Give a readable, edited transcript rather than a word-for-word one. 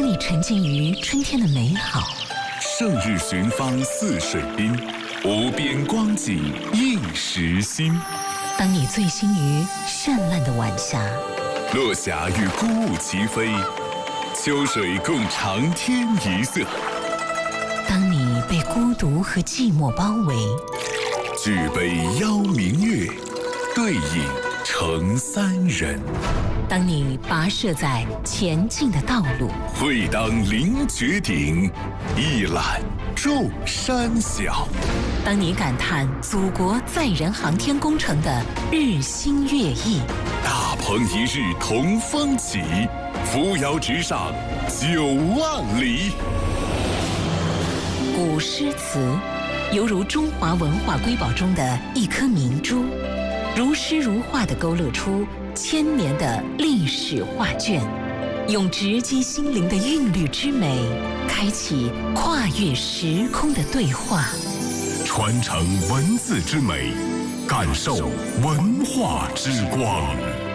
你沉浸于春天的美好， 胜日寻芳泗水滨，无边光景映时心。 当你醉心于绚烂的晚霞， 落霞与孤鹜齐飞，秋水共长天一色。 当你被孤独和寂寞包围， 举杯邀明月，对影成三人。 当你跋涉在前进的道路， 会当凌绝顶，一览众山小。 当你感叹祖国载人航天工程的日新月异， 大鹏一日同风起，扶摇直上9万里。 古诗词犹如中华文化瑰宝中的一颗明珠，如诗如画地勾勒出千年的历史画卷，用直击心灵的韵律之美，开启跨越时空的对话， 传承文字之美，感受文化之光。